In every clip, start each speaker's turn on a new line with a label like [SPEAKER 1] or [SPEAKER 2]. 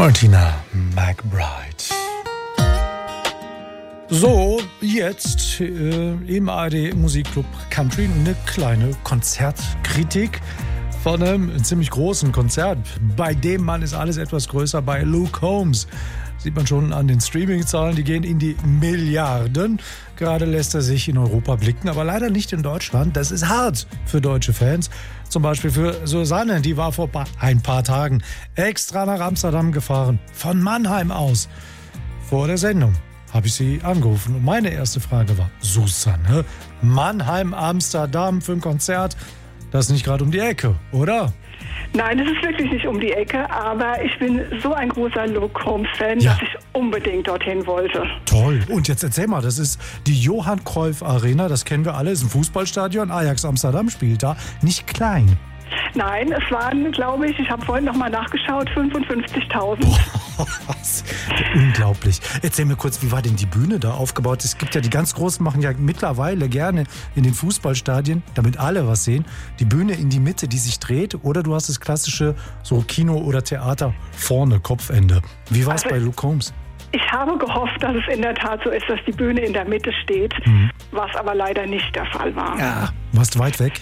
[SPEAKER 1] Martina McBride. So, jetzt im ARD Musikclub Country eine kleine Konzertkritik von einem ziemlich großen Konzert. Bei dem Mann ist alles etwas größer, bei Luke Combs. Sieht man schon an den Streaming-Zahlen, die gehen in die Milliarden. Gerade lässt er sich in Europa blicken, aber leider nicht in Deutschland. Das ist hart für deutsche Fans. Zum Beispiel für Susanne, die war vor ein paar Tagen extra nach Amsterdam gefahren. Von Mannheim aus. Vor der Sendung habe ich sie angerufen. Und meine erste Frage war, Susanne, Mannheim, Amsterdam für ein Konzert, das ist nicht gerade um die Ecke, oder?
[SPEAKER 2] Nein, es ist wirklich nicht um die Ecke, aber ich bin so ein großer Luke Combs-Fan,
[SPEAKER 1] Ja.
[SPEAKER 2] dass ich unbedingt dorthin wollte.
[SPEAKER 1] Toll. Und jetzt erzähl mal, das ist die Johann Cruyff Arena, das kennen wir alle, ist ein Fußballstadion, Ajax Amsterdam spielt da, nicht klein.
[SPEAKER 2] Nein, es waren, glaube ich habe vorhin nochmal nachgeschaut, 55.000.
[SPEAKER 1] Was? Unglaublich. Erzähl mir kurz, wie war denn die Bühne da aufgebaut? Es gibt ja die ganz Großen, machen ja mittlerweile gerne in den Fußballstadien, damit alle was sehen, die Bühne in die Mitte, die sich dreht, oder du hast das klassische so Kino oder Theater vorne, Kopfende. Wie war es bei Luke Combs?
[SPEAKER 2] Ich habe gehofft, dass es in der Tat so ist, dass die Bühne in der Mitte steht, was aber leider nicht der Fall war.
[SPEAKER 1] Ja. Warst du weit weg?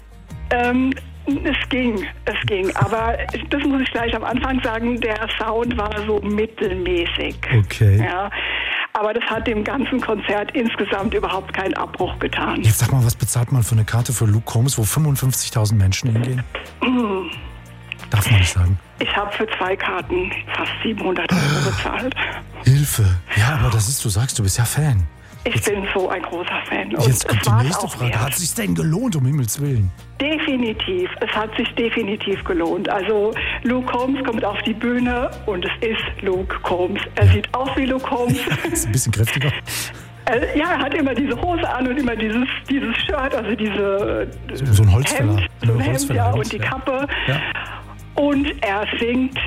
[SPEAKER 2] Es ging. Aber das muss ich gleich am Anfang sagen, der Sound war so mittelmäßig.
[SPEAKER 1] Okay.
[SPEAKER 2] Ja, aber das hat dem ganzen Konzert insgesamt überhaupt keinen Abbruch getan.
[SPEAKER 1] Jetzt sag mal, was bezahlt man für eine Karte für Luke Combs, wo 55.000 Menschen hingehen? Darf man nicht sagen.
[SPEAKER 2] Ich habe für 2 Karten fast 700 € bezahlt.
[SPEAKER 1] Hilfe. Ja, aber das ist, du sagst, du bist ja Fan.
[SPEAKER 2] Ich bin so ein großer Fan. Und
[SPEAKER 1] Jetzt kommt
[SPEAKER 2] es
[SPEAKER 1] die
[SPEAKER 2] war's
[SPEAKER 1] nächste
[SPEAKER 2] auch
[SPEAKER 1] Frage.
[SPEAKER 2] wert.
[SPEAKER 1] Hat es sich denn gelohnt, um Himmels Willen?
[SPEAKER 2] Definitiv. Es hat sich definitiv gelohnt. Also Luke Combs kommt auf die Bühne und es ist Luke Combs. Er sieht aus wie Luke Combs.
[SPEAKER 1] Ist ein bisschen kräftiger.
[SPEAKER 2] Ja, er hat immer diese Hose an und immer dieses Shirt, also diese
[SPEAKER 1] So ein Holzfäller.
[SPEAKER 2] Hemd, so ein
[SPEAKER 1] Eine
[SPEAKER 2] Hemd,
[SPEAKER 1] Holzfäller,
[SPEAKER 2] ja, und die Kappe.
[SPEAKER 1] Ja.
[SPEAKER 2] Und er singt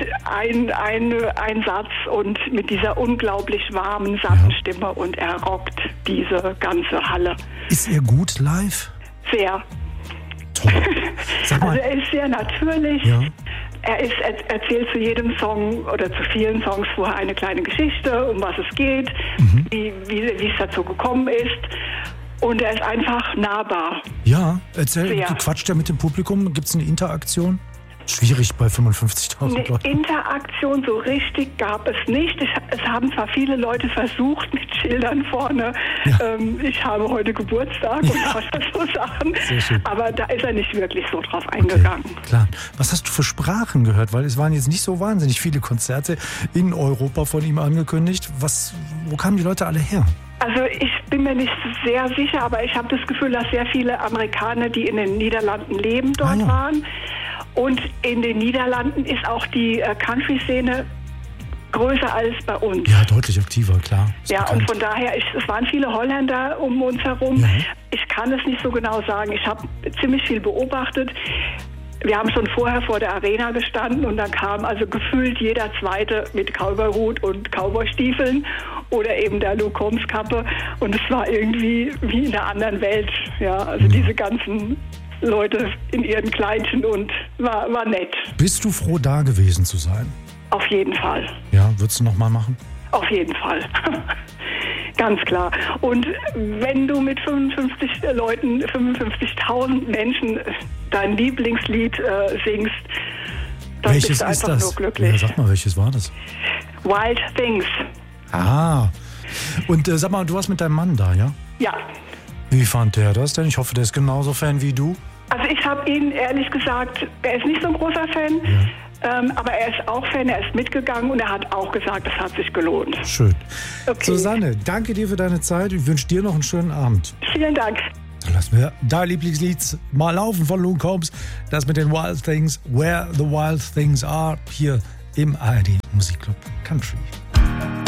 [SPEAKER 2] einen Satz und mit dieser unglaublich warmen, satten Stimme und er rockt diese ganze Halle.
[SPEAKER 1] Ist er gut live?
[SPEAKER 2] Sehr.
[SPEAKER 1] Toll. Sag mal.
[SPEAKER 2] Also er ist sehr natürlich.
[SPEAKER 1] Ja.
[SPEAKER 2] Er erzählt zu jedem Song oder zu vielen Songs vorher eine kleine Geschichte, um was es geht, wie es dazu gekommen ist. Und er ist einfach nahbar.
[SPEAKER 1] Ja, erzähl,
[SPEAKER 2] Sehr.
[SPEAKER 1] du quatscht ja mit dem Publikum. Gibt es eine Interaktion? Schwierig bei 55.000
[SPEAKER 2] Eine
[SPEAKER 1] Leuten.
[SPEAKER 2] Interaktion so richtig gab es nicht. Es haben zwar viele Leute versucht mit Schildern vorne, ich habe heute Geburtstag und so Sachen,
[SPEAKER 1] Sehr schön.
[SPEAKER 2] aber da ist er nicht wirklich so drauf eingegangen.
[SPEAKER 1] Klar. Was hast du für Sprachen gehört? Weil es waren jetzt nicht so wahnsinnig viele Konzerte in Europa von ihm angekündigt. Wo kamen die Leute alle her?
[SPEAKER 2] Also ich bin mir nicht sehr sicher, aber ich habe das Gefühl, dass sehr viele Amerikaner, die in den Niederlanden leben, dort waren. Und in den Niederlanden ist auch die Country-Szene größer als bei uns.
[SPEAKER 1] Ja, deutlich aktiver, klar. Ist
[SPEAKER 2] Ja,
[SPEAKER 1] bekannt.
[SPEAKER 2] und von daher, es waren viele Holländer um uns herum.
[SPEAKER 1] Ja.
[SPEAKER 2] Ich kann es nicht so genau sagen. Ich habe ziemlich viel beobachtet. Wir haben schon vorher vor der Arena gestanden und dann kam also gefühlt jeder Zweite mit Cowboyhut und Cowboystiefeln oder eben der Luke Combs Kappe. Und es war irgendwie wie in einer anderen Welt. Ja, also diese ganzen Leute in ihren Kleidchen und war nett.
[SPEAKER 1] Bist du froh, da gewesen zu sein?
[SPEAKER 2] Auf jeden Fall.
[SPEAKER 1] Ja, würdest du noch mal machen?
[SPEAKER 2] Auf jeden Fall. Ganz klar. Und wenn du mit 55.000 Menschen dein Lieblingslied singst, dann
[SPEAKER 1] Welches
[SPEAKER 2] bist du
[SPEAKER 1] ist
[SPEAKER 2] einfach
[SPEAKER 1] das?
[SPEAKER 2] nur glücklich.
[SPEAKER 1] Ja, sag mal, welches war das?
[SPEAKER 2] Wild Things.
[SPEAKER 1] Ah. Und sag mal, du warst mit deinem Mann da, ja?
[SPEAKER 2] Ja.
[SPEAKER 1] Wie fand der das denn? Ich hoffe, der ist genauso Fan wie du.
[SPEAKER 2] Also ich habe ihn ehrlich gesagt, er ist nicht so ein großer Fan, aber er ist auch Fan, er ist mitgegangen und er hat auch gesagt, es hat sich gelohnt.
[SPEAKER 1] Schön.
[SPEAKER 2] Okay.
[SPEAKER 1] Susanne, danke dir für deine Zeit. Ich wünsche dir noch einen schönen Abend.
[SPEAKER 2] Vielen Dank.
[SPEAKER 1] Dann lassen wir dein Lieblingslied mal laufen von Luke Combs. Das mit den Wild Things, Where the Wild Things Are, hier im ARD Musikclub Country.